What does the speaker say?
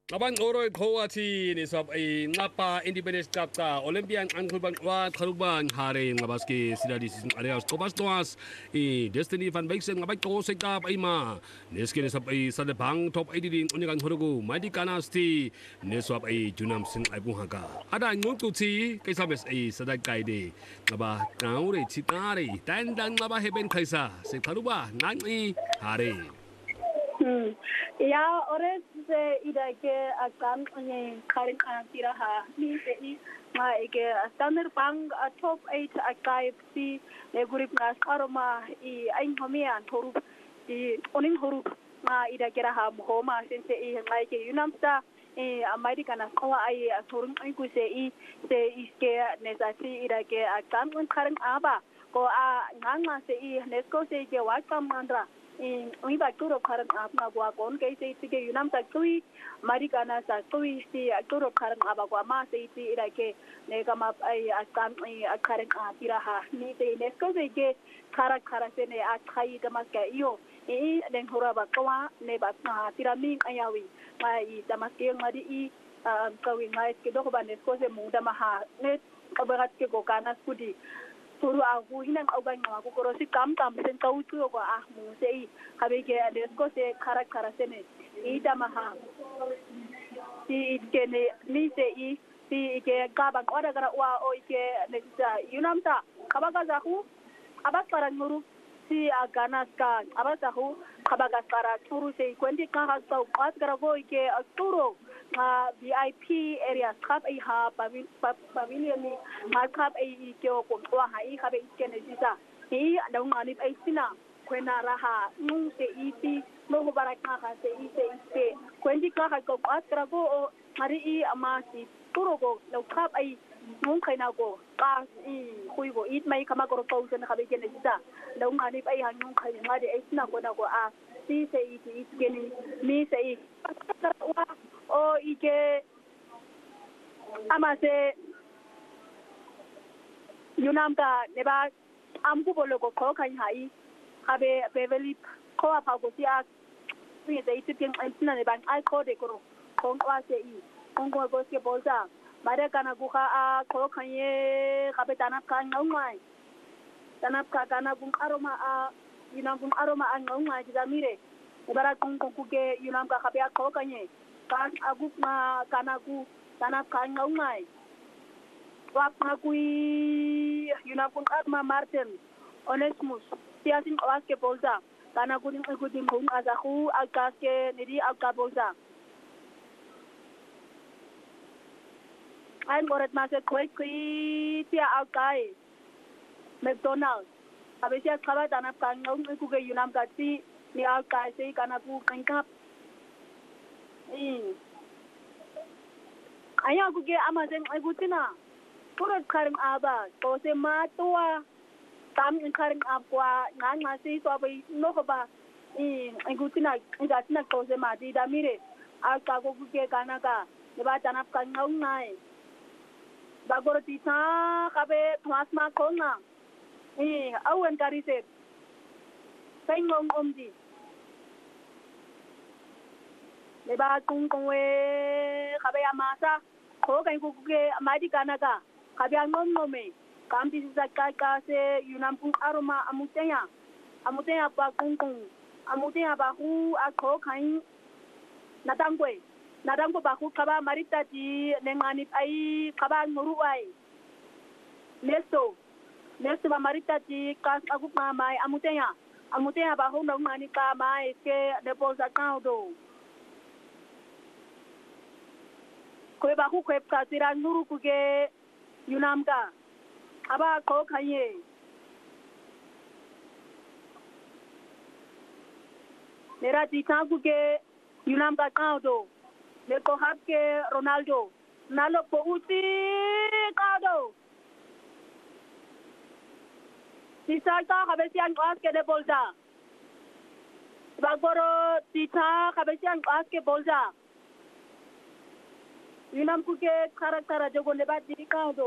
Abangqoro eqhawathi nisab nqapa independence qaqa Olympian anqhuban wa qhaluban hare ngabaske sidadisi sinqaleas qobastos Destiny van Bixen ngabaqo sekap ima neskene sab sadebang top 80 unikan horogu mighty canasti neswab junam sin aibuhaka ada ngututi kaisabes sadak kaide ngaba naure chitare dandang ngaba heben kaisa se qhaluba ngangi hare Ya, ore se ida ke akan ni karin tira ha ni se I ma ke standard bank top 8 akai si le group na karoma I homia toru oning horu ma ida kira ha mo ma sen se ngai ke unamsta amai kana ko ai torun ku se iske nesati ida ke akan karin aba ko nganga se nesko se ke wa kamandra uy bagturo karan apna gua kon kay say sige yunam sa tui marikana sa tui si agturo karan abagwa ma say si irake ne kama ay askam karan apira ha ni te nesko se ke kara se ne akai damas ka iyo den hora bakwa ne bakna tirami ayawi mai damas ke ngadi kawi ngai ke do ba nesko se muda maha ne kabarat ke ko kana skudi turu aku hinang augan aku korosi kam sen kau tu ko mu sei habe ke desko se kara se ne ida maha ti ke ne ni sei ti ke ka bang oda gara wa o ke ne sa yunamta kabaga zaku abas para nguru si agana ska abas zaku kabaga para turu sei kwendi ka ha sa pas gara go ke turu VIP area kap ha pavilion ni kap ke ko wa ha kap ke ne sisa da ngani sina kwena raha nung se iti no baraka ka se se kwendi ka ko astra go mari amasi turo go no kap nung kaina go ka kui go it mai kama ko ko sen kap ke ne sisa da ngani ha nung kaina ngade sina go na go si se iti ke ni mi se o ike amase yunamka neba amku bolo ko kan hai habe beveli ko apa ko sia ni dei tipin antina ne ban ai ko de ko kwa se ko se bolsa mare kana ku ka ko kan ye habe tanap kan ngomai tanap ka kana gung aroma yunam gung aroma ngomai jamire bara ku ke yunam ka habe ko kan ye kan aguk ma kanaku tanap kan ngai wap ngakui yunapun atma Martin Onesmus siasin aske bolsa kanaku ning ikutin hung azaku akaske nidi akabolsa ay morat mase kwek tia akai McDonald's abesia khaba tanap kan ngai ku ke yunam kati ni akai sei kanaku kankap aya kuke amazen aigutina purot karing aba to se matua tam karing abwa nga se to bai no ba aigutina ngatina to se mati damire aka ko kuke kanaka ne ba tanap kan ngau nai ba goroti sa kabe plasma kona awen karise pengong omdi leba kung we kabe amasa ko kai ku ke amadi kanaka kabe ngom me kambi sa ka se yunam kung aroma amutenya pa kung amutenya ba hu akho kai nadangwe ba hu kaba marita ji nengani ai kaba nguru ai nesto ba marita ji kas aku mai amutenya ba hu ngani ka mai ke deposit account do kwe ba ku kwe ka tira nuru ku ke yunamka aba ko khanye mera dita ku ke yunamka ka do le ko hab ke Ronaldo nalo ko uti ka do dita ka habesian as ke de bolsa ba goro dita habesian as ke bolsa yunam ku ke kara jogo le ba diri ka do